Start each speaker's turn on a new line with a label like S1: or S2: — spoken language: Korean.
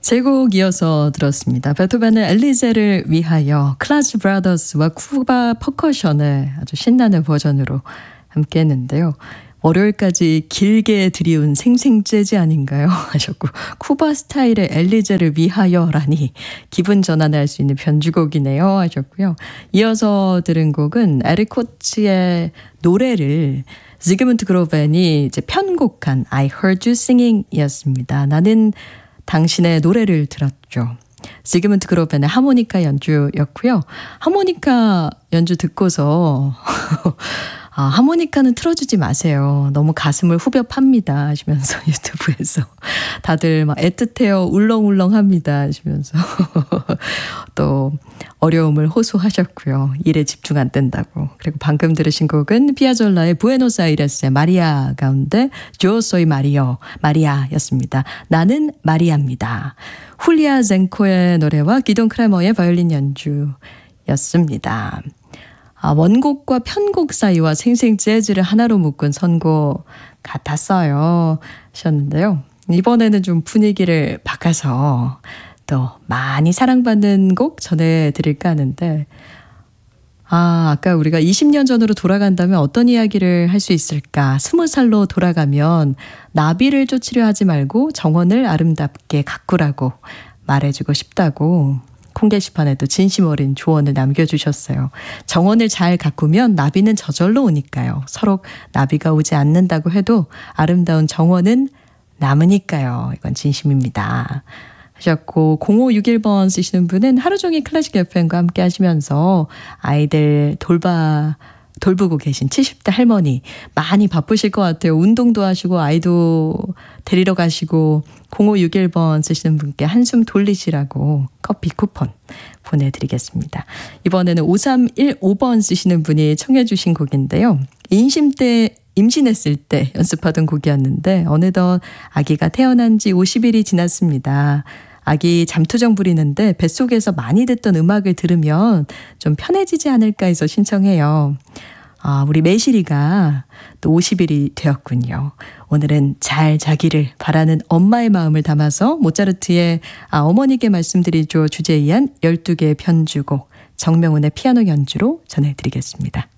S1: 세 곡 이어서 들었습니다. 베토벤의 엘리제를 위하여 클라즈 브라더스와 쿠바 퍼커션의 아주 신나는 버전으로 함께 했는데요. 월요일까지 길게 들이운 생생 재즈 아닌가요? 하셨고 쿠바 스타일의 엘리제를 위하여라니 기분 전환을 할 수 있는 변주곡이네요 하셨고요. 이어서 들은 곡은 에릭 코츠의 노래를 지그문트 그로벤이 이제 편곡한 I Heard You Singing 이었습니다. 나는 당신의 노래를 들었죠. 지그문트 그로벤의 하모니카 연주였고요. 하모니카 연주 듣고서 하모니카는 틀어주지 마세요. 너무 가슴을 후벼 팝니다 하시면서 유튜브에서 다들 막 애틋해요 울렁울렁합니다 하시면서 또 어려움을 호소하셨고요. 일에 집중 안 된다고. 그리고 방금 들으신 곡은 피아졸라의 부에노스아이레스의 마리아 가운데 Yo soy Mario, 마리아였습니다. 나는 마리아입니다. 훌리아 젠코의 노래와 기돈 크레머의 바이올린 연주였습니다. 원곡과 편곡 사이와 생생 재즈를 하나로 묶은 선곡 같았어요 하셨는데요. 이번에는 좀 분위기를 바꿔서 또 많이 사랑받는 곡 전해드릴까 하는데 아까 우리가 20년 전으로 돌아간다면 어떤 이야기를 할 수 있을까? 20살로 돌아가면 나비를 쫓으려 하지 말고 정원을 아름답게 가꾸라고 말해주고 싶다고 콩 게시판에도 진심 어린 조언을 남겨주셨어요. 정원을 잘 가꾸면 나비는 저절로 오니까요. 서로 나비가 오지 않는다고 해도 아름다운 정원은 남으니까요. 이건 진심입니다. 하셨고 0561번 쓰시는 분은 하루 종일 클래식 FM과 함께 하시면서 아이들 돌보고 계신 70대 할머니 많이 바쁘실 것 같아요. 운동도 하시고 아이도 데리러 가시고 0561번 쓰시는 분께 한숨 돌리시라고 커피 쿠폰 보내드리겠습니다. 이번에는 5315번 쓰시는 분이 청해 주신 곡인데요. 임신했을 때 연습하던 곡이었는데 어느덧 아기가 태어난 지 50일이 지났습니다. 아기 잠투정 부리는데 뱃속에서 많이 듣던 음악을 들으면 좀 편해지지 않을까 해서 신청해요. 우리 매실이가 또 50일이 되었군요. 오늘은 잘 자기를 바라는 엄마의 마음을 담아서 모차르트의 어머니께 말씀드리죠 주제에 의한 12개의 편주곡 정명훈의 피아노 연주로 전해드리겠습니다.